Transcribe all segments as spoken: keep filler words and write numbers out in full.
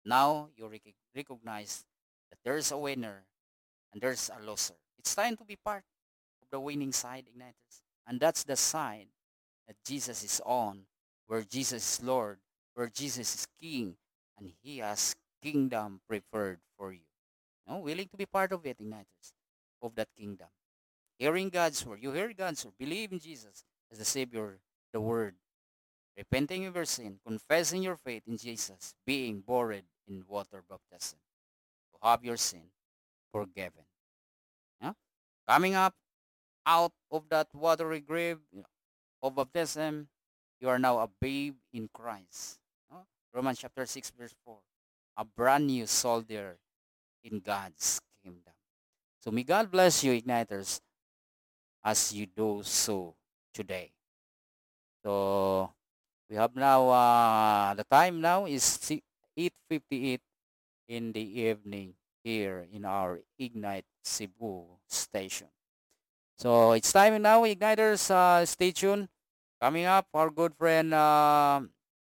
Now you rec- recognize that there's a winner and there's a loser. It's time to be part of the winning side, Igniters. And that's the side that Jesus is on, where Jesus is Lord, where Jesus is King, and He has kingdom prepared for you. No, willing to be part of it, Igniters, of that kingdom. Hearing God's word. You hear God's word. Believe in Jesus as the Savior, the Word. Repenting of your sin, confessing your faith in Jesus, being buried in water baptism to have your sin forgiven. Yeah? Coming up out of that watery grave of baptism, you are now a babe in Christ. No? Romans chapter six, verse four. A brand new soldier in God's kingdom. So may God bless you, Igniters, as you do so today. So we have now, uh, the time now is eight fifty-eight in the evening here in our Ignite Cebu station. So it's time now, Igniters, uh, stay tuned. Coming up, our good friend, uh,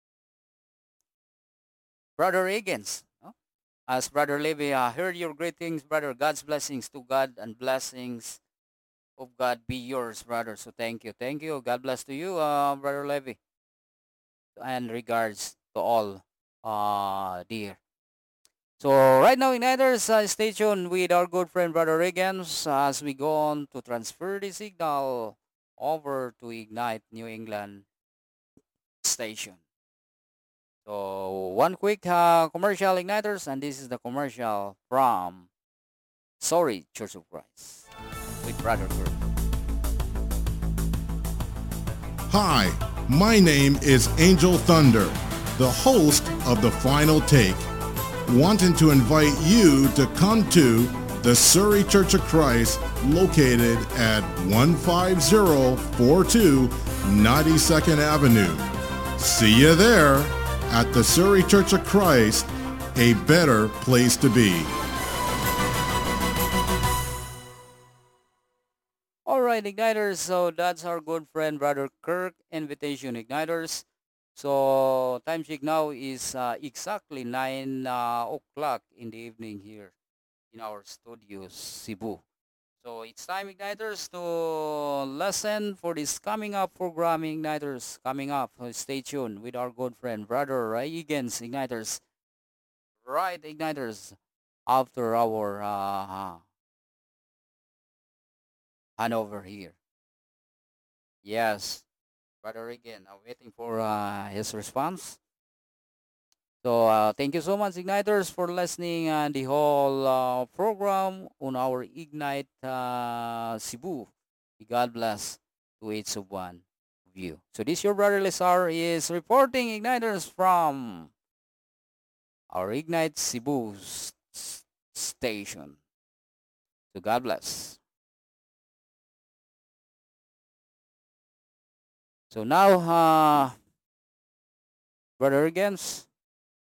Brother Higgins. No? As Brother Levy, uh, heard your greetings, brother. God's blessings to God and blessings of God be yours, brother. So thank you. Thank you. God bless to you, uh, Brother Levy. And regards to all, uh, dear. So right now, Igniters, uh, stay tuned with our good friend Brother Higgins as we go on to transfer the signal over to Ignite New England station. So one quick uh, commercial, Igniters, and this is the commercial from Sorry Church of Christ with Brother Kurt. Hi, my name is Angel Thunder, the host of The Final Take, wanting to invite you to come to the Surrey Church of Christ located at one five zero four two ninety-second Avenue. See you there at the Surrey Church of Christ, a better place to be. All right, Igniters. So that's our good friend Brother Kirk invitation, Igniters. So time check now is uh, exactly nine uh, o'clock in the evening here in our studios, Cebu. So it's time, Igniters, to listen for this coming up programming, Igniters. Coming up, so stay tuned with our good friend, Brother Ray Higgins, Igniters. Right, Igniters, after our uh, handover here. Yes, Brother again, I'm waiting for uh, his response. So uh, thank you so much, Igniters, for listening and the whole uh, program on our Ignite uh, Cebu. God bless to each of one of you. So this your brother Lesar is reporting, Igniters, from our Ignite Cebu s- s- station. So God bless. So now, uh, Brother Higgins,